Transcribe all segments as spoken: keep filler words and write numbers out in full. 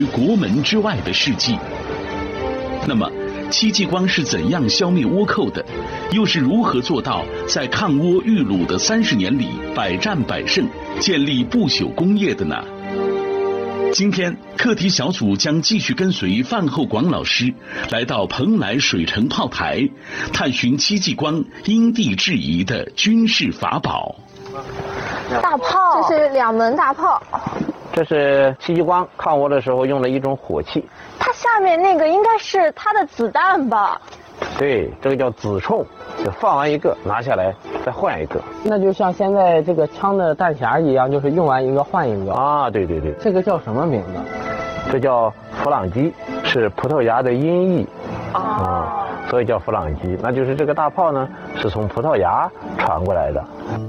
国门之外的事迹。那么，戚继光是怎样消灭倭寇的？又是如何做到在抗倭御虏的三十年里百战百胜，建立不朽功业的呢？今天课题小组将继续跟随范厚广老师来到蓬莱水城炮台，探寻戚继光因地制宜的军事法宝。 大炮，这是两门大炮。 这是戚继光抗倭的时候用的一种火器。 它下面那个应该是它的子弹吧？ 对，这个叫子铳，就放完一个拿下来再换一个。 那就像现在这个枪的弹匣一样，就是用完一个换一个。 啊，对对对。 这个叫什么名字？ 这叫弗朗机，是葡萄牙的音译。啊、嗯，所以叫弗朗机。那就是这个大炮呢，是从葡萄牙传过来的。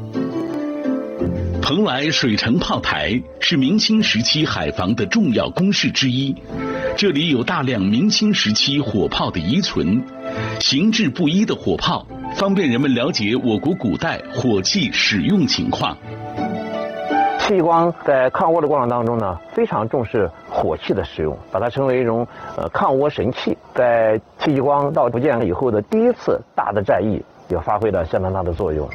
蓬莱水城炮台是明清时期海防的重要工事之一，这里有大量明清时期火炮的遗存，形制不一的火炮方便人们了解我国古代火器使用情况。 戚继光在抗倭的过程当中呢，非常重视火器的使用，把它称为一种呃抗倭神器。在戚继光到福建以后的第一次大的战役，也发挥了相当大的作用。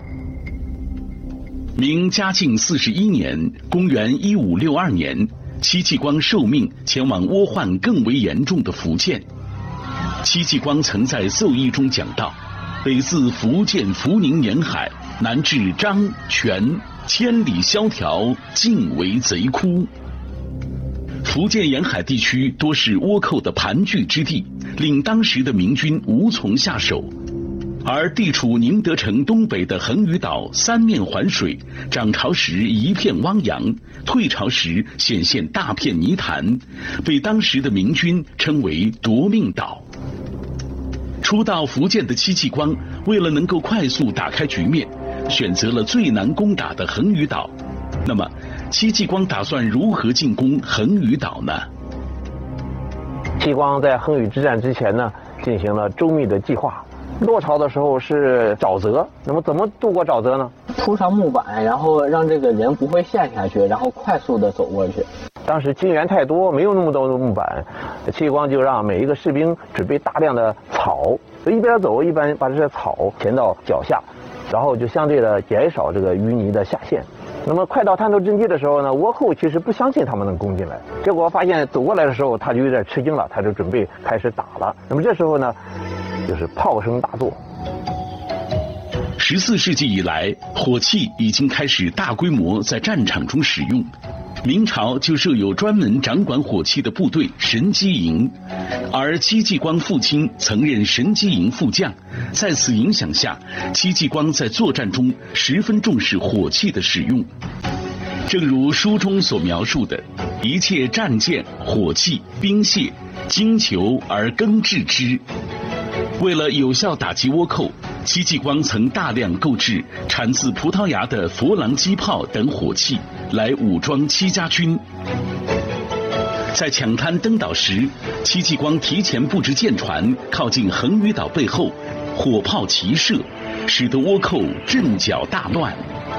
明嘉靖四十一年，公元一五六二年，戚继光受命前往倭患更为严重的福建。戚继光曾在奏议中讲到：“北自福建福宁沿海，南至漳泉，千里萧条，尽为贼窟。”福建沿海地区多是倭寇的盘踞之地，令当时的明军无从下手。而地处宁德城东北的横屿岛三面环水，涨潮时一片汪洋，退潮时显现大片泥潭，被当时的明军称为夺命岛。初到福建的戚继光为了能够快速打开局面，选择了最难攻打的横屿岛。那么戚继光打算如何进攻横屿岛呢？ 戚继光在横屿之战之前呢，进行了周密的计划。落潮的时候是沼泽，那么怎么渡过沼泽呢？ 铺上木板，然后让这个人不会陷下去，然后快速的走过去。 当时金援太多，没有那么多的木板，戚继光就让每一个士兵准备大量的草，所以一边走一边把这些草填到脚下，然后就相对的减少这个淤泥的下陷。那么快到滩头阵地的时候呢，倭寇其实不相信他们能攻进来，结果发现走过来的时候，他就有点吃惊了，他就准备开始打了。那么这时候呢，就是炮声大作。 十四世纪以来，火器已经开始大规模在战场中使用。明朝就设有专门掌管火器的部队神机营，而戚继光父亲曾任神机营副将，在此影响下，戚继光在作战中十分重视火器的使用。正如书中所描述的，一切战舰、火器、兵械，精求而更制之。为了有效打击倭寇，戚继光曾大量购置产自葡萄牙的佛朗机炮等火器，来武装戚家军。在抢滩登岛时，戚继光提前布置舰船靠近横屿岛背后，火炮齐射，使得倭寇阵脚大乱。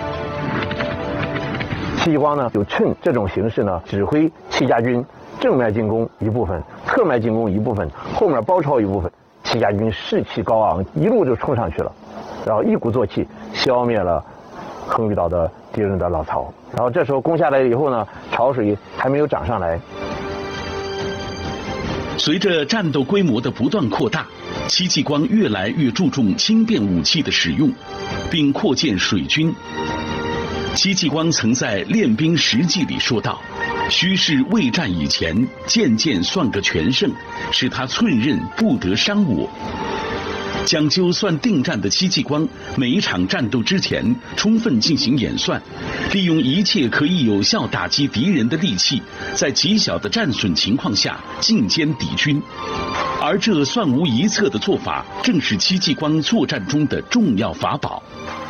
戚继光呢，就趁这种形势呢，指挥戚家军正面进攻一部分，侧面进攻一部分，后面包抄一部分。戚家军士气高昂，一路就冲上去了，然后一鼓作气消灭了横屿岛的敌人的老巢。然后这时候攻下来以后呢，潮水还没有涨上来。 随着战斗规模的不断扩大，戚继光越来越注重轻便武器的使用，并扩建水军。戚继光曾在《练兵实记》里说道：“须是未战以前，件件算个全胜，使他寸刃不得伤我。”讲究算定战的戚继光，每一场战斗之前充分进行演算，利用一切可以有效打击敌人的利器，在极小的战损情况下进歼敌军。而这算无一策的做法，正是戚继光作战中的重要法宝。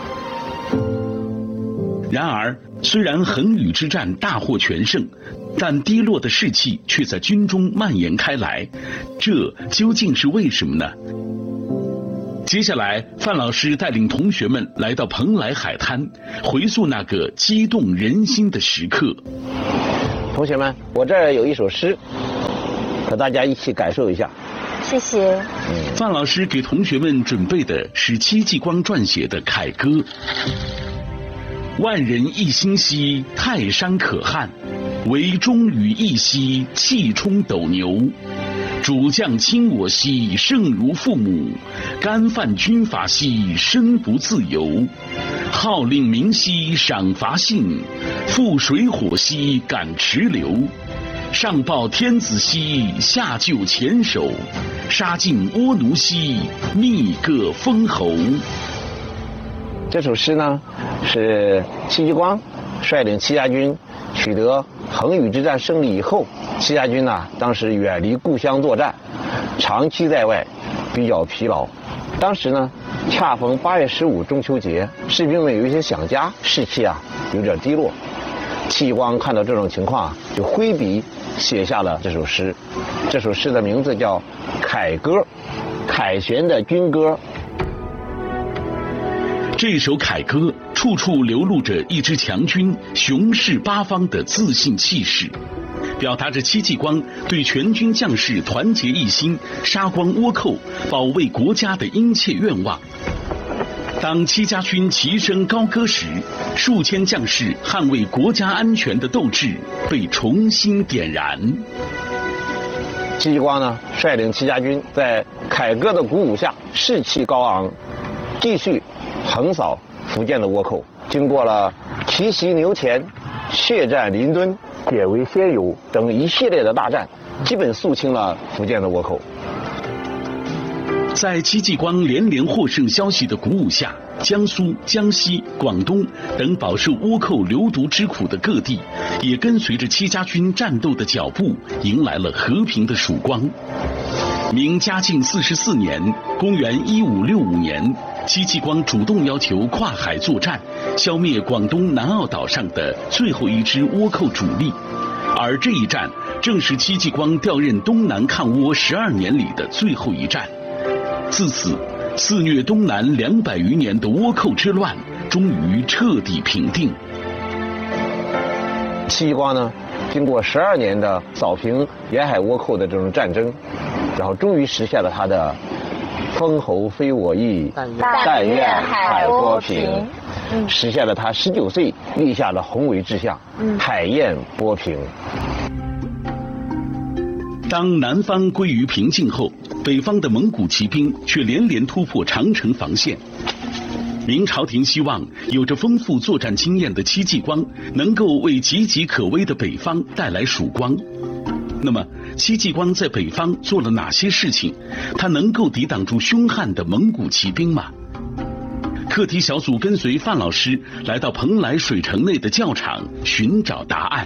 然而，虽然横屿之战大获全胜，但低落的士气却在军中蔓延开来，这究竟是为什么呢？接下来，范老师带领同学们来到蓬莱海滩，回溯那个激动人心的时刻。 同学们，我这儿有一首诗， 和大家一起感受一下。 谢谢。 范老师给同学们准备的是戚继光撰写的凯歌。万人一心兮，泰山可撼；惟忠于一兮，气冲斗牛。主将亲我兮，胜如父母；干犯军法兮，身不自由。号令明兮，赏罚信；覆水火兮，赶池流。上报天子兮，下救前手；杀尽倭奴兮，密各封侯。 这首诗呢，是戚继光率领戚家军取得恒宇之战胜利以后，戚家军呢当时远离故乡作战，长期在外，比较疲劳。当时呢，恰逢八月十五中秋节，士兵们有一些想家，士气啊有点低落。戚继光看到这种情况，就挥笔写下了这首诗。这首诗的名字叫《凯歌》，凯旋的军歌。 这首凯歌处处流露着一支强军雄视八方的自信气势，表达着戚继光对全军将士团结一心、杀光倭寇、保卫国家的殷切愿望。当戚家军齐声高歌时，数千将士捍卫国家安全的斗志被重新点燃。 戚继光呢，率领戚家军在凯歌的鼓舞下，士气高昂，继续横扫福建的倭寇。经过了奇袭牛前、血战临敦、解围仙游等一系列的大战，基本肃清了福建的倭寇。 在戚继光连连获胜消息的鼓舞下，江苏、江西、广东等饱受倭寇流毒之苦的各地，也跟随着戚家军战斗的脚步，迎来了和平的曙光。明嘉靖四十四年，公元一五六五年，戚继光主动要求跨海作战，消灭广东南澳岛上的最后一支倭寇主力。而这一战，正是戚继光调任东南抗倭十二年里的最后一战。自此，肆虐东南两百余年的倭寇之乱终于彻底平定。 戚继光呢，经过十二年的扫平沿海倭寇的这种战争，然后终于实现了他的封侯非我意，但愿海波平，实现了他十九岁立下的宏伟志向，海晏波平。 当南方归于平静后，北方的蒙古骑兵却连连突破长城防线。明朝廷希望有着丰富作战经验的戚继光能够为岌岌可危的北方带来曙光。那么，戚继光在北方做了哪些事情？他能够抵挡住凶悍的蒙古骑兵吗？课题小组跟随范老师来到蓬莱水城内的教场寻找答案。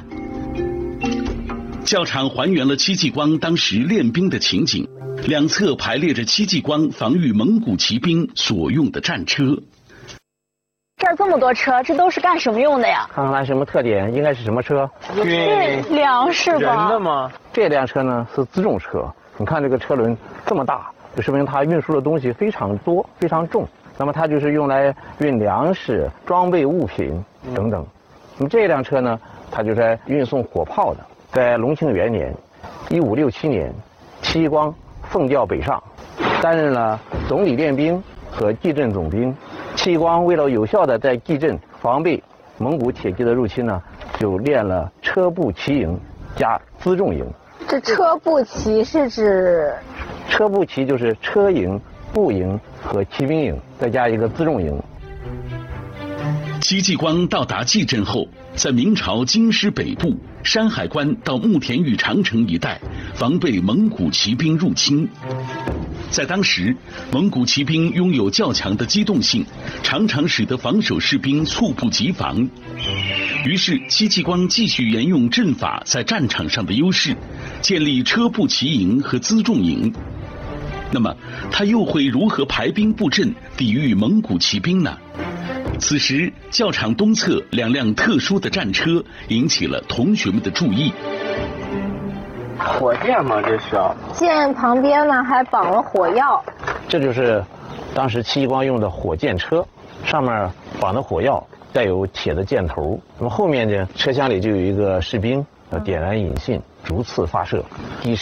教场还原了戚继光当时练兵的情景，两侧排列着戚继光防御蒙古骑兵所用的战车。 这儿这么多车，这都是干什么用的呀？ 看看它什么特点，应该是什么车？ 运粮食吧？ 人的吗？ 这辆车呢是辎重车，你看这个车轮这么大，就说明它运输的东西非常多、非常重。那么它就是用来运粮食、装备物品等等。那么这辆车呢，它就是运送火炮的。在隆庆元年，一五六七年，戚继光奉调北上，担任了总理练兵和蓟镇总兵。戚继光为了有效地在蓟镇防备蒙古铁骑的入侵呢，就练了车步骑营加辎重营。 这车步骑是指？ 车步骑就是车营、步营和骑兵营，再加一个辎重营。 戚继光到达蓟镇后，在明朝京师北部山海关到慕田峪长城一带防备蒙古骑兵入侵。在当时，蒙古骑兵拥有较强的机动性，常常使得防守士兵猝不及防。于是戚继光继续沿用阵法在战场上的优势，建立车步骑营和辎重营。那么他又会如何排兵布阵抵御蒙古骑兵呢？此时教场东侧两辆特殊的战车引起了同学们的注意。 火箭吗？这是？ 箭旁边呢还绑了火药。 这就是当时戚继光用的火箭车，上面绑的火药，带有铁的箭头。那么后面呢，车厢里就有一个士兵要点燃引信，逐次发射。